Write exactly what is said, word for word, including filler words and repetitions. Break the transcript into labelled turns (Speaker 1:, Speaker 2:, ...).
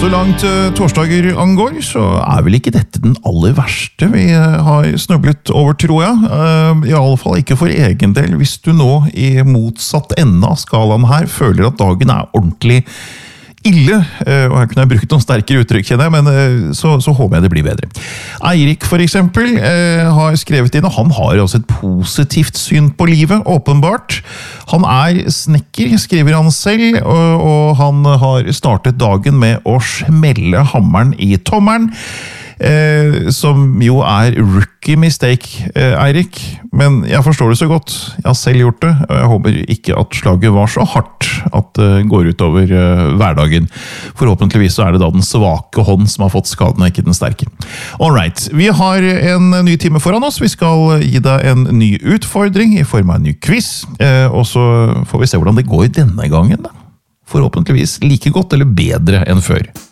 Speaker 1: Så langt uh, torsdager angår, så er vel ikke dette den aller verste vi uh, har snøblet over, tror jeg. Uh, I alle fall ikke for egen del, hvis du nå i motsatt ende av skalaen her føler at dagen er ordentlig ille, og her kunne jeg brukt noen sterkere uttrykk, kjenner jeg, men så, så håper jeg det blir bedre. Eirik, for eksempel, har skrevet inn, og han har også et positivt syn på livet, åpenbart. Han er snekker, skriver han selv, og, og han har startet dagen med å smelle hammeren i tommeren, Eh, som jo er rookie mistake, eh, Eirik, men jeg forstår det så godt. Jeg har selv gjort det, og jeg håper ikke at slaget var så hardt at det går ut over eh, hverdagen. Forhåpentligvis så er det da den svake hånd som har fått skaden, ikke den sterke. Alright, vi har en ny time foran oss. Vi skal gi deg en ny utfordring i form av en ny quiz, eh, og så får vi se hvordan det går denne gangen da. Forhåpentligvis like godt eller bedre enn før.